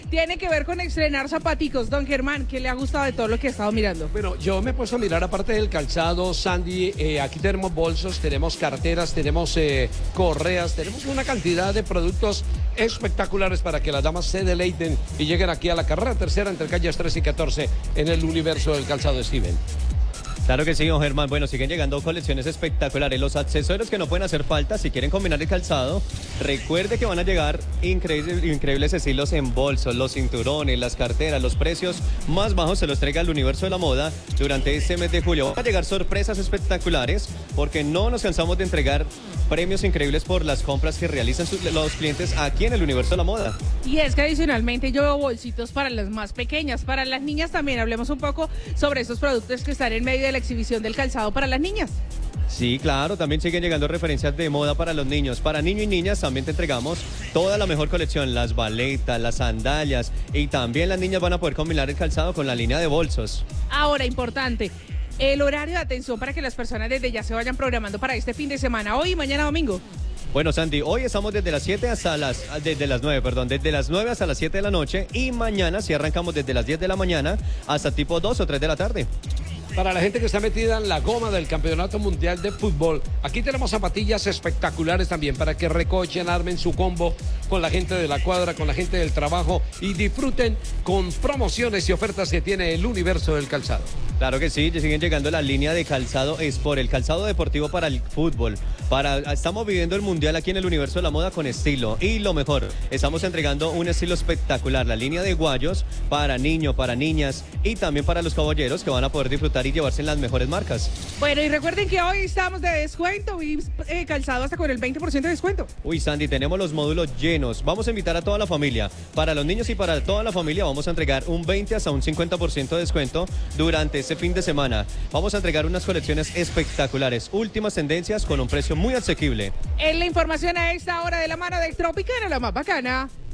tiene que ver con estrenar zapaticos. Don Germán, ¿qué le ha gustado de todo lo que ha estado mirando? Bueno, yo me he puesto a mirar, aparte del calzado, Sandy, aquí tenemos bolsos, tenemos carteras, tenemos correas, tenemos una cantidad de productos espectaculares para que las damas se deleiten y lleguen aquí a la carrera tercera entre calles 13 y 14 en el universo del calzado, Steven. Claro que sí, don Germán. Bueno, siguen llegando colecciones espectaculares. Los accesorios que no pueden hacer falta si quieren combinar el calzado. Recuerde que van a llegar increíbles estilos en bolsos, los cinturones, las carteras, los precios más bajos se los traiga el universo de la moda durante este mes de julio. Van a llegar sorpresas espectaculares porque no nos cansamos de entregar premios increíbles por las compras que realizan los clientes aquí en el universo de la moda. Y es que adicionalmente yo veo bolsitos para las más pequeñas, para las niñas también. Hablemos un poco sobre esos productos que están en medio de la exhibición del calzado para las niñas. Sí, claro, también siguen llegando referencias de moda para los niños. Para niños y niñas también te entregamos toda la mejor colección, las baletas, las sandalias y también las niñas van a poder combinar el calzado con la línea de bolsos. Ahora, importante, el horario de atención para que las personas desde ya se vayan programando para este fin de semana, hoy y mañana domingo. Bueno, Sandy, hoy estamos desde las 9 hasta las 9 hasta las 7 de la noche y mañana sí arrancamos desde las 10 de la mañana hasta tipo 2 o 3 de la tarde. Para la gente que está metida en la goma del Campeonato Mundial de Fútbol, aquí tenemos zapatillas espectaculares también para que recochen, armen su combo con la gente de la cuadra, con la gente del trabajo y disfruten con promociones y ofertas que tiene el universo del calzado. Claro que sí, siguen llegando la línea de calzado Sport, el calzado deportivo para el fútbol. Estamos viviendo el mundial aquí en el universo de la moda con estilo y lo mejor, estamos entregando un estilo espectacular, la línea de guayos para niños, para niñas y también para los caballeros que van a poder disfrutar y llevarse en las mejores marcas. Bueno, y recuerden que hoy estamos de descuento y calzado hasta con el 20% de descuento. Uy, Sandy, tenemos los módulos llenos. Vamos a invitar a toda la familia. Para los niños y para toda la familia vamos a entregar un 20 hasta un 50% de descuento durante este fin de semana. Vamos a entregar unas colecciones espectaculares, últimas tendencias con un precio muy asequible. En la información a esta hora de la mano de Tropicana, la más bacana.